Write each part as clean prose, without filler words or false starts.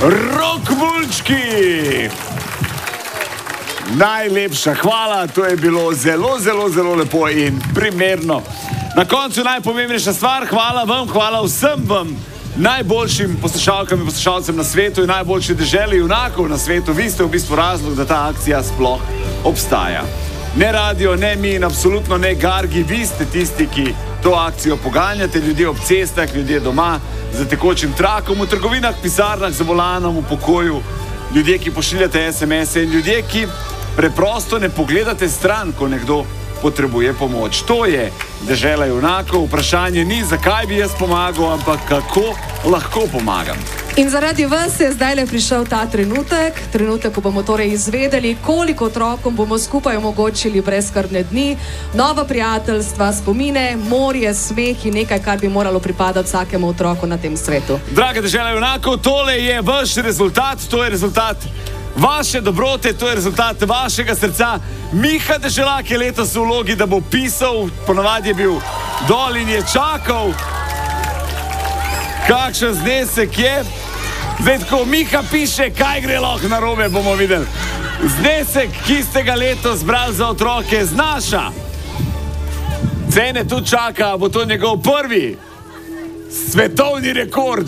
Rokmulčki! Najlepša hvala, to je bilo zelo, zelo, zelo lepo in primerno. Na koncu najpomembnejša stvar, hvala vam, hvala vsem vam, najboljšim poslušalkam in poslušalcem na svetu in najboljši deželi junakov na svetu. Vi ste v bistvu razlog, da ta akcija sploh obstaja. Ne radio, ne mi in absolutno ne Gargi, vi ste tisti, ki to akcijo poganjate, ljudje ob cestah, ljudje doma, za tekočim trakom, v trgovinah, pisarnah, za volanom, v pokoju, ljudje, ki pošiljate SMS-e in ljudje, ki preprosto ne pogledate stran, ko nekdo potrebuje pomoč. To je dežela junakov. Vprašanje ni, zakaj bi jaz pomagal, ampak kako lahko pomagam. In zaradi vas je zdaj le prišel ta trenutek, ko bomo torej izvedeli, koliko otrokom bomo skupaj omogočili brezskrbne dni, nova prijateljstva, spomine, morje, smeh in nekaj, kar bi moralo pripadati vsakemu otroku na tem svetu. Draga dežela junakov, tole je vaš rezultat, to je rezultat vaše dobrote, to je rezultat vašega srca. Miha Deželak je letos v vlogi, da bo pisal, ponavadi je bil dol in je čakal, kakšen znesek je. Zdaj, ko Miha piše, kaj gre lahko narobe, bomo videli. Znesek, ki ste ga letos zbrali za otroke, znaša. Cene tu čaka, bo to njegov prvi svetovni rekord.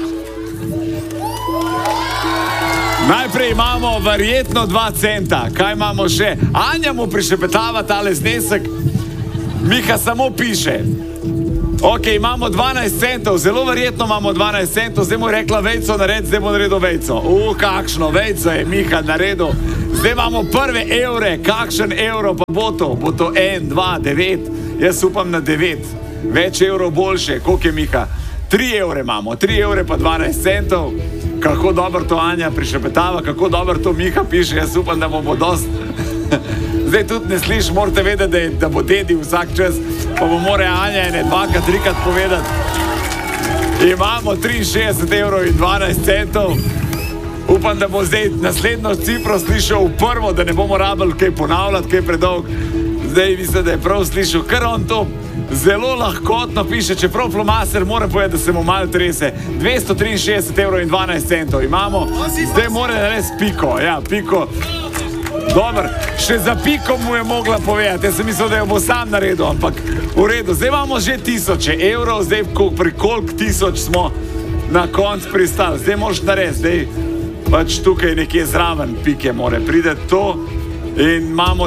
Najprej imamo verjetno 2 centa. Kaj imamo še? Anja mu prišepetava tale znesek. Miha samo piše. Ok, imamo 12 centov, zelo verjetno imamo 12 centov. Zdaj mu je rekla vejco nared, zdaj bo naredil vejco. Kakšno vejco je Miha naredil. Zdaj imamo prve evre. Kakšen evro pa bo to? Bo to 1, 2, 9? Jaz upam na 9. Več evrov boljše. Koliko je Miha? 3 evre imamo. 3 evre pa 12 centov. Kako dobro to Anja prišepetava, kako dobro to Miha piše, jaz upam, da bo dost. Zdaj tudi ne sliš, morate vedeti, da bo dedi vsak čas, pa bo more Anja ene 2-krat, 3-krat povedati. Imamo 63 evrov in 12 centov. Upam, da bo zdaj naslednjo cifro slišal prvo, da ne bomo rabili kaj ponavljati, kaj predolg. Zdaj mislim, da je prav slišal, ker on to zelo lahkotno piše, čeprav flomaster mora povedati, da se mu malo trese. 263 evrov in 12 centov imamo, zdaj mora narediti piko. Ja, piko. Dobar, še za piko mu je mogla povedati. Jaz sem mislil, da jo bo sam naredil, ampak v redu. Zdaj imamo že 1000 evrov, zdaj pri koliko 1000 smo na konc pristali. Zdaj moraš narediti, zdaj pač tukaj nekje zraven pike more prideti to in imamo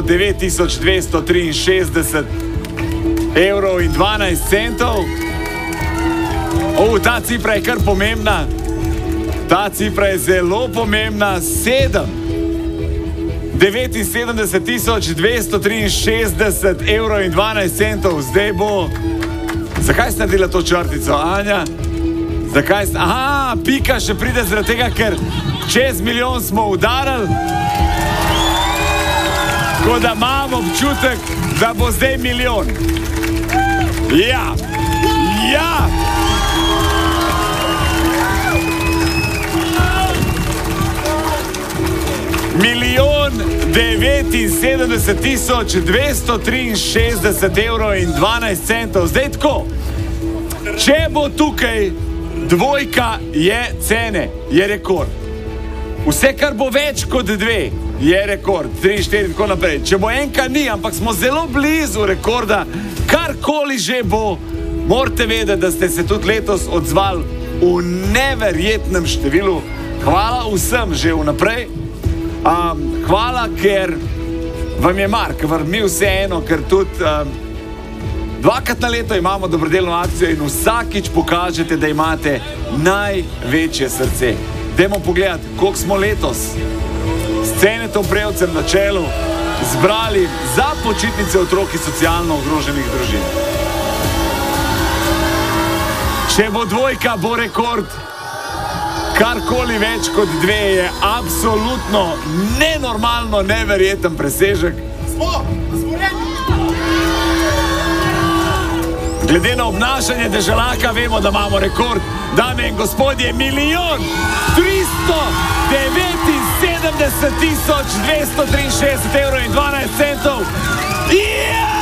9263 evrov in 12 centov. Ta cifra je kar pomembna. Ta cifra je zelo pomembna. 79.263 evrov in 12 centov. Zdaj bo... Zakaj ste naredila to črtico, Anja? Zakaj ste... Aha, pika še pride zaradi tega, ker čez milijon smo udarali. Tako da imam občutek, da bo zdaj milijon. Ja, ja. 1.079.263 evrov in 12 centov. Zdaj tako, če bo tukaj dvojka, je cene, je rekord. Vse, kar bo več kot 2, je rekord. 3, 4, tako naprej. Če bo enka, ni, ampak smo zelo blizu rekorda. Karkoli že bo, morate vedeti, da ste se tudi letos odzvali v neverjetnem številu. Hvala vsem že vnaprej. Hvala, ker vam je mar, ker vam mi vseeno, ker tudi 2-krat na leto imamo dobrodelno akcijo in vsakič pokažete, da imate največje srce. Dajmo pogledati, koliko smo letos s Cenetom Prevcem na čelu zbrali za počitnice otrok iz socialno ogroženih družin. Če bo dvojka, bo rekord. Karkoli več kot 2 je absolutno nenormalno, neverjeten presežek. Glede na obnašanje Deželaka vemo, da imamo rekord. Dame in gospodje, 1.379.263 evrov in 12 centov.